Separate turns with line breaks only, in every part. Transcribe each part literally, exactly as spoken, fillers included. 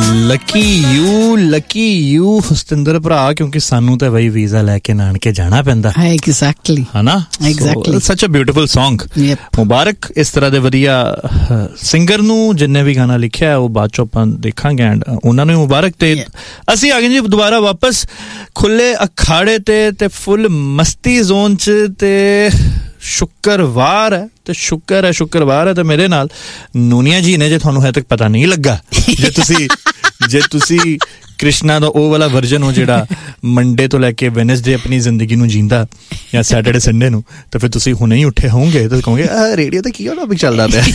Lucky you lucky you हुस्तिंदर भरा क्योंकि सानू तो बई वीजा लैके नानके जाना पैंदा है
एग्जैक्टली
है ना
exactly
such a beautiful song मुबारक इस तरह दे वधिया सिंगर नू जिन्ने भी गाना लिखिया है वो बाद चों आपां देखांगे एंड उन्हां नू मुबारक ते असीं आ गए जी दोबारा वापस खुले अखाड़े ते ते फुल मस्ती जोन च ते शुक्रवार है ते शुक्र है शुक्रवार है ते मेरे नाल नूनिया जी ने जे थानू है तक पता नहीं लगा जे तुसी जे तुसी कृष्णा दा ओ वाला वर्जन हो जेड़ा मंडे तो लेके वेडनेसडे अपनी जिंदगी नू जींदा या सैटरडे संडे नू तो फिर तुसी हुणे ही उठे होंगे तो कहोगे आ रेडियो ते की टॉपिक चलदा पिया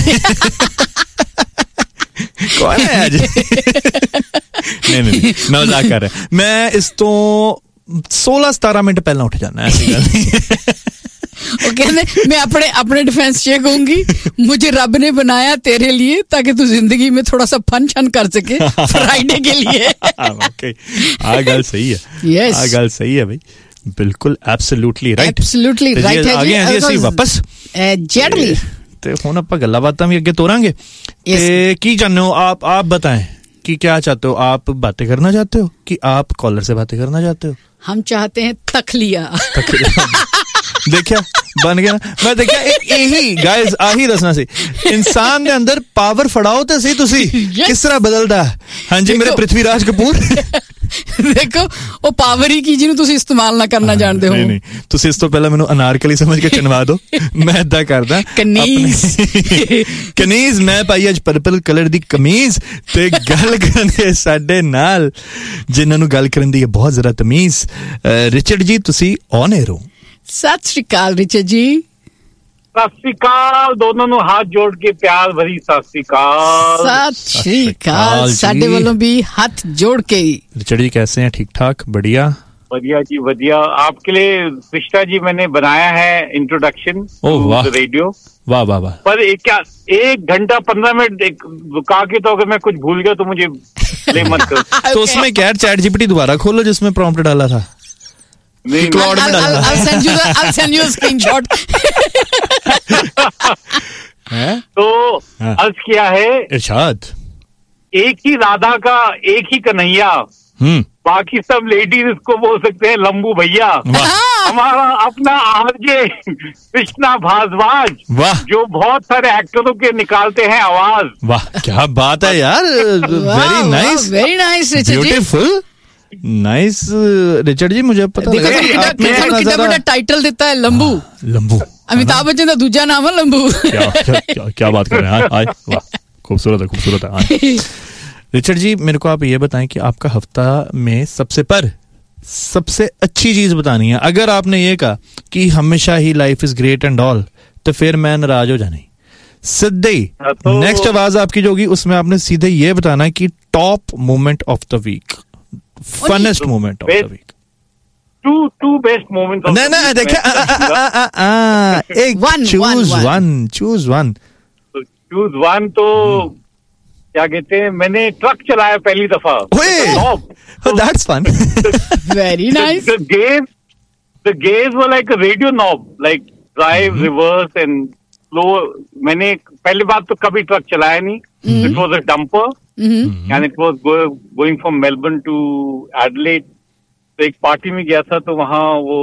कौन है आज नहीं नहीं मैं मजाक कर रहा मैं इस तो सोलह सतारह मिनट पहला उठ जाना ऐसी गल नहीं
वो कहते मैं अपने अपने डिफेंस ये कहूंगी मुझे रब ने बनाया तेरे लिए ताकि तू जिंदगी में थोड़ा सा फन शन कर सके फ्राइडे के लिए
ओके आ गल सही है
यस
आ गल सही है भाई बिल्कुल एब्सोल्युटली राइट
एब्सोल्युटली राइट है
जी आगे ਅਸੀਂ ਵਾਪਸ
एग्जैक्टली
ਤੇ ਹੁਣ ਆਪਾਂ ਗੱਲਾਂ ਬਾਤਾਂ ਵੀ ਅੱਗੇ ਤੋਰਾਂਗੇ ਤੇ ਕੀ ਚਾਹੁੰਦੇ ਹੋ आप आप बताएं कि क्या चाहते हो आप बातें करना चाहते हो कि आप कॉलर से बातें करना चाहते हो
हम चाहते हैं तखलिया
देखा बन गया ना मैं देखा यही गाइस आही दसना सी इंसान दे अंदर पावर फड़ाओ ते सही तुसी किस तरह बदलदा हां जी मेरे पृथ्वीराज कपूर
देखो वो पावर ही की जिन्हों तुसी इस्तेमाल ना करना जानते हो
नहीं नहीं तुसी इस तो पहला मेनू अनारकली समझ के चिनवा दो मैं इदा करदा
कनीज
कनीज मैं पाई आज पर्पल कलर दी कमीज ते गल करने साडे नाल जिन्हां नू गल करन दी बहुत जरा तमीज रिचर्ड जी तुसी ऑन एयर हो
सत श्री अकाल रिचर्ड जी
सत श्री अकाल दोनों ਨੂੰ हाथ जोड़ के प्यार भरी सत श्री अकाल
सत श्री अकाल साडे वालों भी हाथ जोड़ के
रिचर्ड जी कैसे हैं ठीक ठाक बढ़िया
बढ़िया जी बढ़िया आपके लिए कृष्णा जी मैंने बनाया है इंट्रोडक्शन रेडियो
वाह वाह वाह
पर एक क्या एक घंटा पंद्रह मिनट रुका के तो अगर मैं कुछ भूल गया तो मुझे ले मत करो
तो उसमें क्या चैट जीपीटी दोबारा खोलो जिसमें प्रॉम्प्ट डाला था
नहीं
I'll, I'll, I'll, I'll send you the I'll send you a screenshot.
तो अर्ज किया है
इरशाद
एक ही राधा का एक ही कन्हैया
हम्म
बाकी सब लेडीज इसको बोल सकते हैं लंबू भैया हमारा अपना आरजे कृष्णा भारद्वाज
वाह
जो बहुत सारे एक्टरों के निकालते हैं आवाज
वाह क्या बात है यार very nice
very nice
beautiful nice Richard जी मुझे पता लगा
कितना बड़ा टाइटल देता है लंबू
लंबू
अमिताभ बच्चन का दूसरा नाम है लंबू
क्या क्या क्या बात कर रहे हैं आज वाह खूबसूरत है खूबसूरत है रिचर्ड जी मेरे को आप ये बताएं कि आपका हफ्ता में सबसे पर सबसे अच्छी चीज बतानी है अगर आपने ये कहा कि हमेशा ही life is great and all तो फिर मैं नाराज हो जानी सीधे नेक्स्ट आवाज आपकी जो होगी उसमें आपने सीधे ये बताना है कि top moment of the week funniest moment of the week
to to best moment
नहीं नहीं देखिए एक choose one choose one
choose one तो क्या कहते हैं मैंने ट्रक चलाया पहली दफा
that's fun
very nice
the gears the gears were like a radio knob like drive reverse and slow मैंने पहली बात तो कभी ट्रक चलाया नहीं it was a dumper and it was going from Melbourne to Adelaide तो एक party में गया था तो वहां वो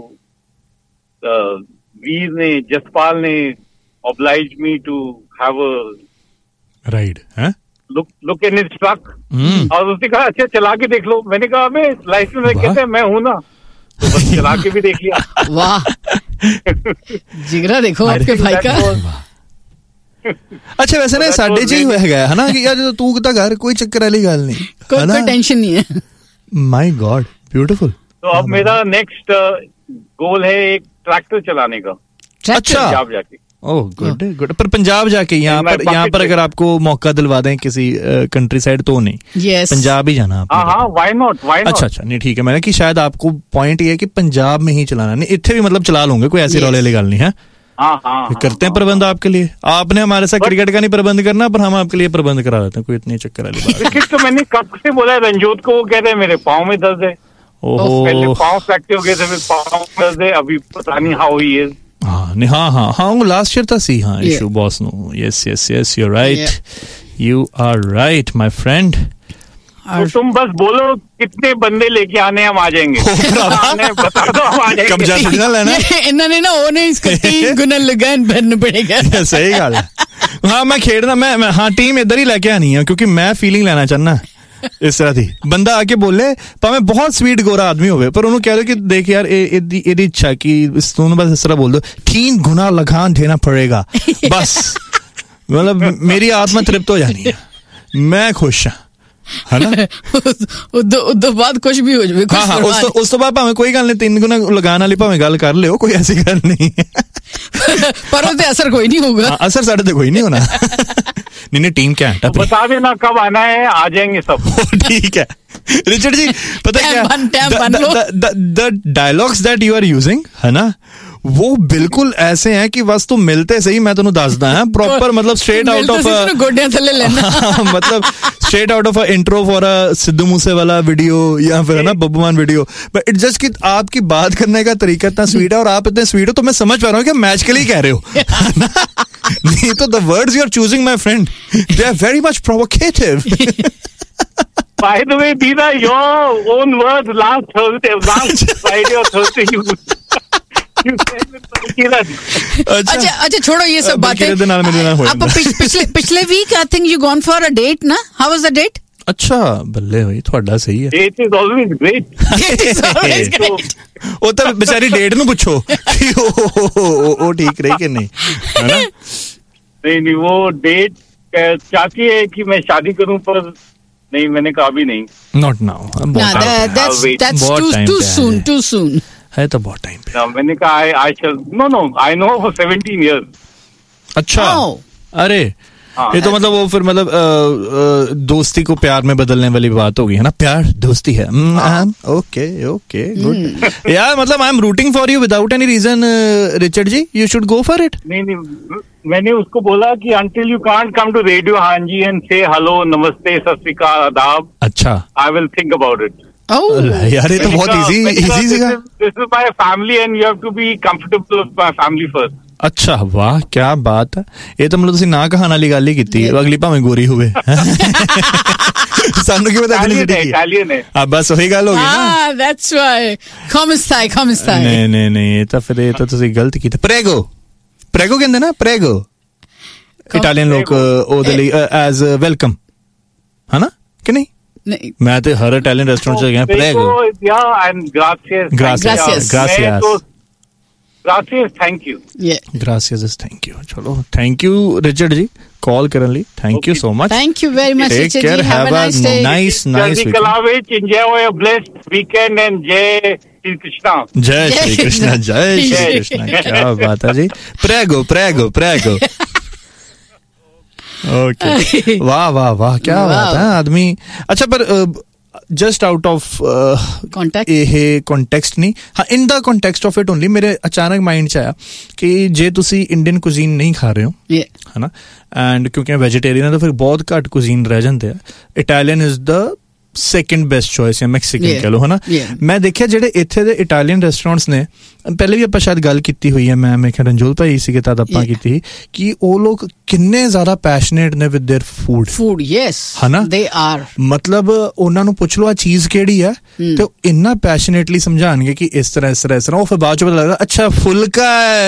वीर ने जसपाल ने obliged me to have a
ride हैं
look look in his truck और उसने कहा अच्छा चला के देख लो मैंने कहा मैं लाइसेंस में कहते हैं मैं हूं ना तो बस चला के भी देख लिया
वाह जिगरा देखो आपके भाई का
अच्छा वैसे ना साढ़े जी हो गया है ना कि यार तू कितना घर कोई चक्कर वाली गल नहीं
कोई कोई टेंशन नहीं है
माय गॉड ब्यूटीफुल
तो अब मेरा नेक्स्ट गोल है एक ट्रैक्टर चलाने का
अच्छा
पंजाब जाके
ओह गुड गुड पर पंजाब जाके यहाँ पर यहाँ पर अगर आपको मौका दिलवा दें किसी कंट्री साइड तो नहीं
yes.
पंजाब ही जाना
हाँ हाँ व्हाई नॉट व्हाई नॉट
अच्छा अच्छा नहीं ठीक है मैंने कि शायद आपको पॉइंट ये है कि पंजाब में ही चलाना नहीं इतने भी मतलब चला लूंगे कोई ऐसी रौले वाली गल नहीं है
हाँ हाँ
करते हैं प्रबंध आपके लिए आपने हमारे साथ क्रिकेट का नहीं प्रबंध करना पर हम आपके लिए प्रबंध करा देते हैं कोई इतनी चक्कर वाली बात
क्रिकेट तो मैंने कब से बोला है रंजोत को वो कह रहे हैं मेरे पाँव में दर्द है पहले पाँव फ्रैक्चर हो गए थे फिर पाँव में दर्द है अभी पता नहीं हाउ ही इज
हाँ नहीं हाँ हाँ हाँ वो लास्ट ईयर था सी हाँ issue boss no yes yes yes you are right you are right my friend
तो तुम बस बोलो कितने बंदे लेके आने हैं, हम आ जाएंगे। आने बता दो, हम आ जाएंगे।
कब्जा थोड़ी ना लेना।
इन्होंने ना वो नहीं, इसको तीन गुना लगान भरना पड़ेगा।
सही गल है। हाँ मैं खेड़ना, मैं, मैं हाँ टीम इधर ही लेके आनी है, क्योंकि मैं फीलिंग लेना चाहना इस तरह दी। बंदा आके बोले भावे बहुत स्वीट गोरा आदमी होवे, पर उन्होंने कह दो कि देख यार एदी एदी इच्छा की तूने बस इस तरह बोल दो, तीन गुना लगान देना पड़ेगा बस, मतलब मेरी आत्मा तृप्त हो जानी है, मैं खुश हाँ, है ना।
उदो बाद कुछ भी हो जाए।
हाँ हाँ उस तो उस तो बाद भावे कोई गल नहीं, तीन गुना लगान वाली भावे गल कर लियो, कोई ऐसी गल नहीं
पर उससे असर कोई नहीं होगा।
हाँ, असर साढ़े तो कोई नहीं होना। नहीं नहीं टीम क्या है,
बता देना कब आना है, आ जाएंगे सब।
ठीक है रिचर्ड जी, पता है क्या the dialogues that you are using है ना, वो बिल्कुल ऐसे हैं कि बस तुम मिलते सही मैं तुम दसदा है प्रॉपर, मतलब स्ट्रेट आउट ऑफ
गोडियां थले लेना,
मतलब straight out of a intro for a Sidhu मूसे वाला वीडियो या फिर है ना बब्बू मान वीडियो। बट इट जस्ट कि आपकी बात करने का तरीका इतना स्वीट है और आप इतने स्वीट हो, तो मैं समझ पा रहा हूँ कि मैच के लिए कह रहे हो। नहीं तो the words you are choosing my friend, they are very much provocative.
By the way, these are your own words. Last Thursday, last Friday or Thursday, you you said with
अच्छा अच्छा छोड़ो ये सब बातें। आप पिछले पिछले week I think you gone for a date ना, हाउ वाज द डेट?
अच्छा बल्ले भाई ਤੁਹਾਡਾ ਸਹੀ ਹੈ।
Date is always great.
Date is always great.
ਉਹ ਤਾਂ बेचारी डेट ਨੂੰ ਪੁੱਛੋ ਕਿ ਉਹ ਉਹ ਠੀਕ ਰਹੀ ਕਿ नहीं, है ना।
नहीं नहीं वो डेट चाहती है कि मैं शादी करूं, पर नहीं, मैंने कहा भी नहीं।
Not now.
That's that's too too soon, too soon.
है तो बहुत टाइम पे।
मैंने कहा I I shall no no I know for seventeen years.
अच्छा अरे ये तो मतलब वो फिर मतलब दोस्ती को प्यार में बदलने वाली बात होगी है ना, प्यार दोस्ती है। ओके ओके गुड यार, मतलब I am rooting for you without any reason Richard ji, you should go for it.
नहीं नहीं मैंने उसको बोला कि until you can't come to radio हांजी and say hello, नमस्ते, सत श्री अकाल, आदाब,
अच्छा
I will think about it.
Oh
यार ये तो बहुत easy easy C.
This is my family and you have to be comfortable with my family first.
अच्छा वाह क्या बात है, ये तो मतलब ਤੁਸੀਂ ਨਾ ਕਹਾਣ ਵਾਲੀ ਗੱਲ ਹੀ ਕੀਤੀ, ਅਗਲੀ ਭਾਵੇਂ ਗੋਰੀ ਹੋਵੇ ਸਾਨੂੰ ਕੀ ਪਤਾ ਅਗਲੀ ਜਿਹੜੀ
ਇਟਾਲੀਅਨ ਹੈ।
ਹਾਂ ਬਸ ਉਹੀ ਗੱਲ ਹੋ ਗਈ ਨਾ।
ਹਾਂ that's why come stai come stai।
ਨਹੀਂ ਨਹੀਂ ਨਹੀਂ ਇਹ ਤਾਂ ਫਿਰ ਇਹ ਤਾਂ ਤੁਸੀਂ ਗਲਤ ਕੀਤਾ। ਪ੍ਰੈਗੋ ਪ੍ਰੈਗੋ ਕਹਿੰਦੇ ਨਾ, ਪ੍ਰੈਗੋ ਇਟਾਲੀਅਨ ਲੋਕ ਉਹਦੇ ਲਈ ਐਜ਼ ਵੈਲਕਮ ਹੈ ਨਾ ਕਿ ਨਹੀਂ?
नहीं
मैं तो हर इटालियन रेस्टोरेंट से गया प्रेगो
या and gracious
gracious gracious
gracious thank you
yeah
gracious is thank you. चलो thank you Richard ji call Karan Lee, thank you so much,
thank you very much
take
Richard
care,
ji, have a nice day,
nice nice weekend,
Kalavic, enjoy a blessed weekend and जय श्री कृष्णा,
जय श्री कृष्णा, जय श्री कृष्णा। क्या बात है जी, प्रेगो प्रेगो प्रेगो okay वाह वाह वाह क्या बात है आदमी। अच्छा पर जस्ट आउट ऑफ
कॉन्टेक्स्ट
ਇਹ ਕੰਟੈਕਸਟ ਨਹੀਂ, ਹਾਂ ਇਨ ਦਾ ਕੰਟੈਕਸਟ ਆਫ ਇਟ ਓਨਲੀ ਮੇਰੇ ਅਚਾਨਕ ਮਾਈਂਡ 'ਚ ਆਇਆ ਕਿ ਜੇ ਤੁਸੀਂ ਇੰਡੀਅਨ ਕੁਜ਼ੀਨ ਨਹੀਂ ਖਾ ਰਹੇ ਹੋ ਹੈ ਨਾ, ਐਂਡ ਕਿਉਂਕਿ ਵੈਜੀਟੇਰੀਅਨ ਹੈ ਤਾਂ ਫਿਰ ਬਹੁਤ ਘੱਟ ਕੁਜ਼ੀਨ ਰਹਿ ਜਾਂਦੇ ਆ, Italian is the second best choice ਹੈ, ਮੈਕਸੀਕਨ ਕਹ ਲਓ ਹੈ ਨਾ। ਮੈਂ ਦੇਖਿਆ ਜਿਹੜੇ ਇੱਥੇ ਦੇ ਇਟਾਲੀਅਨ ਰੈਸਟੋਰੈਂਟਸ ਨੇ, ਪਹਿਲੇ ਵੀ ਆਪਾਂ ਸ਼ਾਇਦ ਗੱਲ ਕੀਤੀ ਹੋਈ ਹੈ, ਮੈਂ ਮੈਂ ਕਿਹਾ ਰਣਜੋਤ ਭਾਈ ਸੀਗੇ ਤਦ ਆਪਾਂ ਕੀਤੀ ਕਿ ਉਹ ਲੋਕ ਕਿੰਨੇ ਜ਼ਿਆਦਾ ਪੈਸ਼ਨੇਟ ਨੇ with their food
food yes
ਹੈ ਨਾ,
ਦੇ ਆਰ
ਮਤਲਬ ਉਹਨਾਂ ਨੂੰ ਪੁੱਛ ਲਓ ਆ ਚੀਜ਼ ਕਿਹੜੀ ਹੈ ਤੇ ਉਹ ਇੰਨਾ ਪੈਸ਼ਨੇਟਲੀ ਸਮਝਾਣਗੇ ਕਿ ਇਸ ਤਰ੍ਹਾਂ ਇਸ ਤਰ੍ਹਾਂ ਇਸ ਤਰ੍ਹਾਂ, ਉਹ ਫਿਰ ਬਾਅਦ ਚ ਪਤਾ ਲੱਗਦਾ ਅੱਛਾ ਫੁਲਕਾ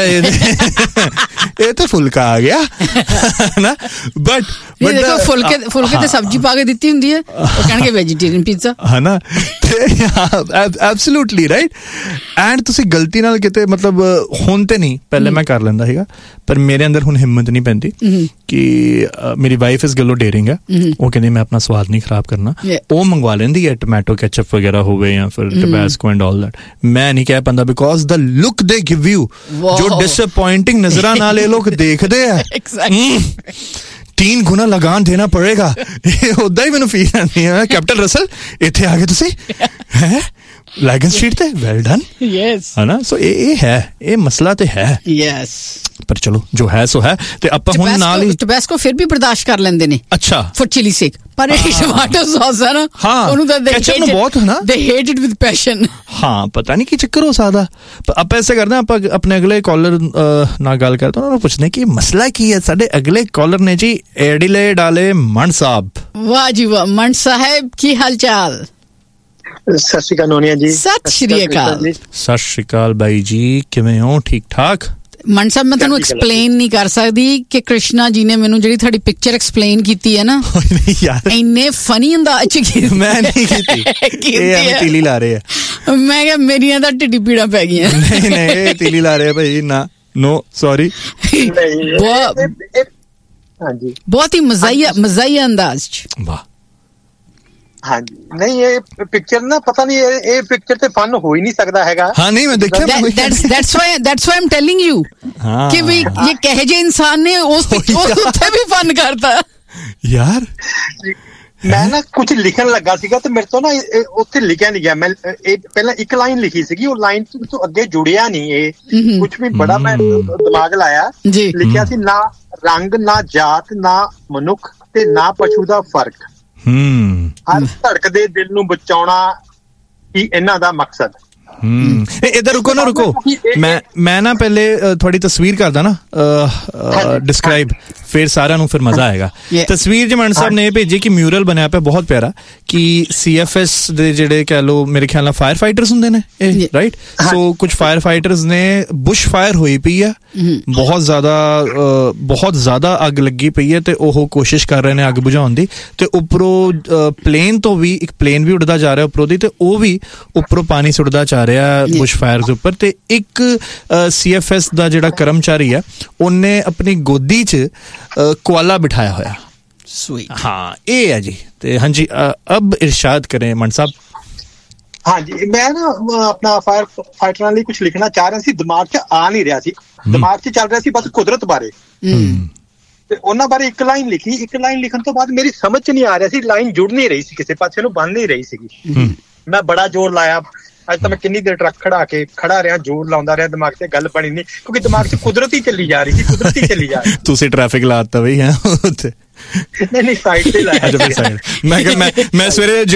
ਇਹ ਤਾਂ ਫੁਲਕਾ ਆ ਗਿਆ ਨਾ। ਬਟ
ਦੇਖੋ ਫੁਲਕੇ ਫੁਲਕੇ ਤੇ ਸਬਜ਼ੀ ਪਾ ਕੇ ਦਿੱਤੀ ਹੁੰਦੀ ਹੈ, ਉਹ ਕਹਿਣਗੇ ਵੈਜੀਟੇਰੀਅਨ ਪੀਜ਼ਾ ਹੈ ਨਾ।
Absolutely right. ਐਂਡ ਤੁਸੀਂ ਗਲਤੀ ਨਾਲ ਕਿਤੇ ਮਤਲਬ ਹੁਣ ਤੇ ਨਹੀਂ, ਪਹਿਲੇ ਮੈਂ ਕਰ ਲੈਂਦਾ ਸੀਗਾ, ਪਰ ਮੇਰੇ ਅੰਦਰ ਹੁਣ ਹਿੰਮਤ ਨਹੀਂ ਪੈਂਦੀ ਕਿ ਮੇਰੀ ਵਾਈਫ ਇਸ ਗੱਲੋਂ ਡੇਰਿੰਗ ਹੈ, ਉਹ ਕਹਿੰਦੀ ਮੈਂ ਆਪਣਾ ਸਵਾਦ ਨਹੀਂ ਖਰਾਬ ਕਰਨਾ, ਉਹ ਮੰਗਵਾ ਲੈਂਦੀ ਹੈ ਟੋਮੈਟੋ ਕੈਚਅਪ ਵਗੈਰਾ ਹੋਵੇ ਜਾਂ ਫਿਰ ਟਬੈਸਕੋ ਐਂਡ ਆਲ ਦੈਟ, ਮੈਂ ਨਹੀਂ ਕਹਿ ਪਾਉਂਦਾ ਬਿਕੋਜ਼ ਦ ਲੁੱਕ ਦੇ ਗਿਵ ਯੂ, ਜੋ ਡਿਸਅਪੋਇੰਟਿੰਗ ਨਜ਼ਰਾਂ ਨਾਲ ਇਹ ਲੋਕ ਦੇਖਦੇ ਆ, तीन गुना लगान देना पड़ेगा, उदा ही मैंने फील आती है कैप्टन रसल इत्थे आ गए तुसी हैं ਲੈਗਨ ਸਟਰੀਟ ਤੇ ਵੈਲ ਡਨ
ਯੈਸ
ਹੈ ਨਾ ਸੋ ਇਹ ਇਹ ਹੈ ਇਹ ਮਸਲਾ ਤੇ ਹੈ
ਯੈਸ
ਪਰ ਚਲੋ ਜੋ ਹੈ ਸੋ ਹੈ ਤੇ ਆਪਾਂ ਹੁਣ ਨਾਲ ਹੀ
ਟਬੈਸਕੋ ਫਿਰ ਵੀ ਬਰਦਾਸ਼ਤ ਕਰ ਲੈਂਦੇ ਨੇ
ਅੱਛਾ
ਫॉर ਚਿਲੀ ਸੇਕ ਪਰ ਇਹ ਟਮਾਟੋ ਸੌਸ ਹੈ ਨਾ ਉਹਨੂੰ ਤਾਂ
ਕੈਚਅਪ ਨੂੰ ਬਹੁਤ ਹੈ ਨਾ
ਦੇ ਹੇਟ ਇਟ ਵਿਦ ਪੈਸ਼ਨ
ਹਾਂ ਪਤਾ ਨਹੀਂ ਕੀ ਚੱਕਰ ਹੋ ਸਕਦਾ ਆਪਾਂ ਐਸੇ ਕਰਦੇ ਆਪਾਂ ਆਪਣੇ ਅਗਲੇ ਕਾਲਰ ਨਾਲ ਗੱਲ ਕਰਦੇ ਉਹਨਾਂ ਨੂੰ ਪੁੱਛਦੇ ਕਿ ਮਸਲਾ ਕੀ ਹੈ ਸਾਡੇ ਅਗਲੇ ਕਾਲਰ ਨੇ ਜੀ ਐਡੀਲੇਡ ਵਾਲੇ ਮਨ ਸਾਹਿਬ
ਵਾਹ ਜੀ ਵਾਹ ਮਨ ਸਾਹਿਬ ਕੀ ਹਾਲ ਚਾਲ
ਸਤਿ ਸ਼੍ਰੀ ਅਕਾਲ ਨੋਨੀਆ ਜੀ
ਸਤਿ ਸ਼੍ਰੀ ਅਕਾਲ
ਸਤਿ ਸ਼੍ਰੀ ਅਕਾਲ ਬਾਈ ਜੀ ਕਿਵੇਂ ਹੋ ਠੀਕ ਠਾਕ
ਮਨ ਸਾਹਿਬ ਮੈਂ ਤੁਹਾਨੂੰ ਐਕਸਪਲੇਨ ਨਹੀਂ ਕਰ ਸਕਦੀ ਕਿ ਕ੍ਰਿਸ਼ਨਾ ਜੀ ਨੇ ਮੈਨੂੰ ਜਿਹੜੀ ਤੁਹਾਡੀ ਪਿਕਚਰ ਐਕਸਪਲੇਨ ਕੀਤੀ ਹੈ ਨਾ
ਯਾਰ
ਇੰਨੇ ਫਨੀ ਅੰਦਾਜ਼ ਚ ਕੀਤੀ
ਮੈਂ ਨਹੀਂ ਕੀਤੀ ਇਹ ਐਵੇਂ ਤੀਲੀ ਲਾ ਰਹੇ ਆ
ਮੈਂ ਕਿਹਾ ਮੇਰੀਆਂ ਤਾਂ ਢਿੱਡੀ ਪੀੜਾਂ ਪੈ ਗਈਆਂ
ਨਹੀਂ ਨਹੀਂ ਇਹ ਤੀਲੀ ਲਾ ਰਹੇ ਭਾਈ ਨਾ ਨੋ ਸੌਰੀ
ਹਾਂਜੀ
ਬਹੁਤ ਹੀ ਮਜ਼ਾਈਆ ਮਜ਼ਾਈਆ ਅੰਦਾਜ਼ ਚ
ਵਾਹ
ਹਾਂਜੀ ਨਹੀਂ ਇਹ ਪਿਕਚਰ ਨਾ ਪਤਾ ਨਹੀਂ ਇਹ ਪਿਕਚਰ ਤੇ ਫਨ ਹੋ ਹੀ ਨਹੀਂ ਸਕਦਾ ਹੈਗਾ
ਹਾਂ ਨਹੀਂ ਮੈਂ ਦੇਖਿਆ
that's that's why that's why Aam telling you ਕਿ ਵੀ ਇਹ ਕਹੇ ਜੇ ਇਨਸਾਨ ਨੇ ਉਸ ਉੱਤੇ ਵੀ ਫਨ ਕਰਤਾ
ਯਾਰ
ਮੈਂ ਨਾ ਕੁਝ ਲਿਖਣ ਲੱਗਾ ਸੀਗਾ ਤੇ ਮੇਰੇ ਤੋਂ ਨਾ ਉੱਥੇ ਲਿਖਿਆ ਨਹੀਂ ਗਿਆ ਮੈਂ ਇਹ ਪਹਿਲਾਂ ਇੱਕ ਲਾਈਨ ਲਿਖੀ ਸੀਗੀ ਉਹ ਲਾਈਨ ਤੋਂ ਅੱਗੇ ਜੁੜਿਆ ਨਹੀਂ ਇਹ ਕੁਝ ਵੀ ਬੜਾ ਮੈਂ ਦਿਮਾਗ ਲਾਇਆ ਲਿਖਿਆ ਸੀ ਨਾ ਰੰਗ ਨਾ ਜਾਤ ਨਾ ਮਨੁੱਖ ਤੇ ਨਾ ਪਸ਼ੂ ਦਾ ਫਰਕ
ਹੂੰ
ਹਰ ਧੜਕਦੇ ਦਿਲ ਨੂੰ ਬਚਾਉਣਾ ਹੀ ਇਹਨਾਂ ਦਾ ਮਕਸਦ
ਹੂੰ ਇਧਰ ਰੁਕੋ ਨਾ ਰੁਕੋ ਮੈਂ ਮੈਂ ਨਾ ਪਹਿਲੇ ਥੋੜੀ ਤਸਵੀਰ ਕਰਦਾ ਨਾ ਡਿਸਕ੍ਰਾਈਬ ਫਿਰ ਸਾਰਿਆਂ ਨੂੰ ਫਿਰ ਮਜ਼ਾ ਆਏਗਾ ਤਸਵੀਰ ਜਮਨ ਸਾਹਿਬ ਨੇ ਭੇਜੀ ਕਿ ਮਿਊਰਲ ਬਣਿਆ ਪਿਆ ਬਹੁਤ ਪਿਆਰਾ ਕਿ ਸੀ ਐਫ ਐਸ ਦੇ ਜਿਹੜੇ ਕਹਿ ਲੋ ਮੇਰੇ ਖਿਆਲ ਨਾਲ ਫਾਇਰ ਫਾਈਟਰਸ ਹੁੰਦੇ ਨੇ ਇਹ ਰਾਈਟ ਸੋ ਕੁਝ ਫਾਇਰ ਫਾਈਟਰਸ ਨੇ ਬੁਸ਼ ਫਾਇਰ ਹੋਈ ਪਈ ਆ ਬਹੁਤ ਜ਼ਿਆਦਾ ਬਹੁਤ ਜ਼ਿਆਦਾ ਅੱਗ ਲੱਗੀ ਪਈ ਹੈ ਤੇ ਉਹ ਕੋਸ਼ਿਸ਼ ਕਰ ਰਹੇ ਨੇ ਅੱਗ ਬੁਝਾਉਣ ਦੀ ਤੇ ਉੱਪਰੋਂ ਪਲੇਨ ਤੋਂ ਵੀ ਇੱਕ ਪਲੇਨ ਵੀ ਉੱਡਦਾ ਜਾ ਰਿਹਾ ਉੱਪਰੋਂ ਦੀ ਤੇ ਉਹ ਵੀ ਉੱਪਰੋਂ ਪਾਣੀ ਸੁੱਟਦਾ ਜਾ ਰਿਹਾ ਬੁਸ਼ ਫਾਇਰ ਦੇ ਉੱਪਰ ਤੇ ਇੱਕ ਸੀ ਐਫ ਐਸ ਦਾ ਜਿਹੜਾ ਕਰਮਚਾਰੀ ਹੈ ਉਹਨੇ ਆਪਣੀ ਗੋਦੀ 'ਚ ਕੋਆਲਾ ਬਿਠਾਇਆ ਹੋਇਆ
ਸਵੀਟ
ਹਾਂ ਇਹ ਹੈ ਜੀ ਤੇ ਹਾਂਜੀ ਅਬ ਇਰਸ਼ਾਦ ਕरें ਮਨ ਸਾਹਿਬ
ਹਾਂਜੀ ਮੈਂ ਨਾ ਆਪਣਾ ਫਾਇਰ ਫਾਈਟਰਾਂ ਲਈ ਕੁਝ ਲਿਖਣਾ ਚਾਹ ਰਿਹਾ ਸੀ ਦਿਮਾਗ 'ਚ ਆ ਨਹੀਂ ਰਿਹਾ ਸੀ ਦਿਮਾਗ 'ਚ ਚੱਲ ਰਿਹਾ ਸੀ ਬਸ ਕੁਦਰਤ ਬਾਰੇ ਤੇ ਉਹਨਾਂ ਬਾਰੇ ਇੱਕ ਲਾਈਨ ਲਿਖੀ ਇੱਕ ਲਾਈਨ ਲਿਖਣ ਤੋਂ ਬਾਅਦ ਮੇਰੀ ਸਮਝ 'ਚ ਨਹੀਂ ਆ ਰਿਹਾ ਸੀ ਲਾਈਨ ਜੁੜ ਨਹੀਂ ਰਹੀ ਸੀ ਕਿਸੇ ਪਾਸੇ ਨੂੰ ਬਣ ਨਹੀਂ ਰਹੀ ਸੀਗੀ ਮੈਂ ਬੜਾ ਜ਼ੋਰ ਲਾਇਆ ਅੱਜ ਤਾਂ ਮੈਂ ਕਿੰਨੀ ਦੇਰ ਟਰੱਕ ਖੜਾ ਕੇ ਖੜਾ ਰਿਹਾ ਜ਼ੋਰ ਲਾਉਂਦਾ ਰਿਹਾ ਦਿਮਾਗ 'ਚ ਗੱਲ ਬਣੀ ਨਹੀਂ ਕਿਉਂਕਿ ਦਿਮਾਗ 'ਚ ਕੁਦਰਤੀ ਚੱਲੀ ਜਾ ਰਹੀ ਸੀ ਕੁਦਰਤੀ ਚੱਲੀ ਜਾ ਰਹੀ
ਤੁਸੀਂ ਟ੍ਰੈਫਿਕ ਲਾਤਾ ਬਈ ਹੈ ਉੱਥੇ
ਨਹੀਂ ਨਹੀਂ ਸਾਈਡ ਤੇ ਲਾਇਆ
ਮੈਂ ਮੈਂ ਸਵੇਰੇ